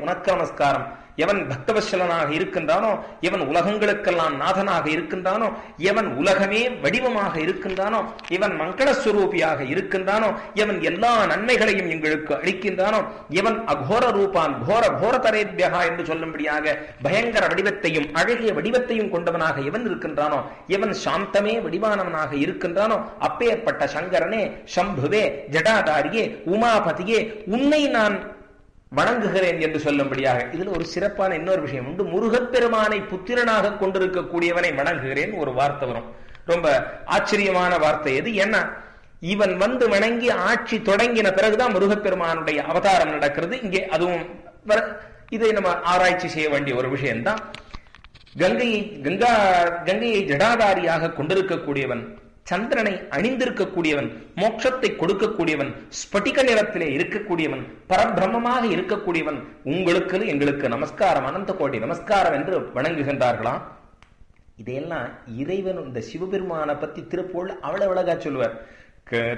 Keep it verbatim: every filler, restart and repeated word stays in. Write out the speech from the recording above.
உனக்கு நமஸ்காரம். எவன் பக்தவத்சலனாக இருக்கின்றானோ, எவன் உலகங்களுக்கெல்லாம் நாதனாக இருக்கின்றானோ, எவன் உலகமே வடிவமாக இருக்கின்றானோ, இவன் மங்களஸ்வரூபியாக இருக்கின்றானோ, எவன் எல்லா நன்மைகளையும் எங்களுக்கு அளிக்கின்றானோ, எவன் அகோர ரூபான் கோர கோர தரேபியகா என்று சொல்லும்படியாக பயங்கர வடிவத்தையும் அழகிய வடிவத்தையும் கொண்டவனாக எவன் இருக்கின்றானோ, எவன் சாந்தமே வடிவானவனாக இருக்கின்றானோ, அப்பேற்பட்ட சங்கரனே, சம்புவே, ஜடாதாரியே, உமாபதியே, உன்னை நான் வணங்குகிறேன் என்று சொல்லும்படியாக. இதுல ஒரு சிறப்பான இன்னொரு விஷயம் உண்டு. முருகப்பெருமானை புத்திரனாக கொண்டிருக்கக்கூடியவனை வணங்குகிறேன் ஒரு வார்த்தை வரும். ரொம்ப ஆச்சரியமான வார்த்தை எது? ஏன்னா இவன் வந்து வணங்கி ஆட்சி தொடங்கின பிறகுதான் முருகப்பெருமானுடைய அவதாரம் நடக்கிறது. இங்கே அதுவும் இதை நம்ம ஆராய்ச்சி செய்ய வேண்டிய ஒரு விஷயம்தான். கங்கையை கங்கா கங்கையை ஜடாதாரியாக கொண்டிருக்கக்கூடியவன், சந்திரனை அணிந்திருக்கக்கூடியவன், மோட்சத்தை கொடுக்கக்கூடியவன், ஸ்பட்டிக நிறத்திலே இருக்கக்கூடியவன், பரபிரம்மமாக இருக்கக்கூடியவன், உங்களுக்கு எங்களுக்கு நமஸ்காரம், அனந்த கோடி நமஸ்காரம் என்று வணங்குகின்றார்களாம். இதையெல்லாம் இறைவன் இந்த சிவபெருமான பத்தி திருப்பூர் அவ்வளவு அழகா சொல்லுவார்.